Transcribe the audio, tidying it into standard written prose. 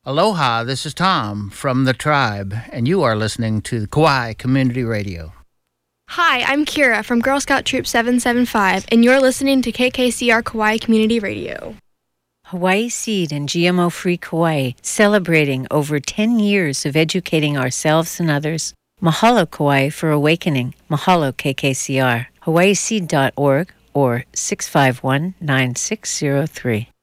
Aloha, this is Tom from the Tribe, and you are listening to Kauai Community Radio. Hi, I'm Kira from Girl Scout Troop 775, and you're listening to KKCR Kauai Community Radio. Hawaii Seed and GMO-free Kauai, celebrating over 10 years of educating ourselves and others. Mahalo Kauai for awakening. Mahalo KKCR. HawaiiSeed.org or 651-9603.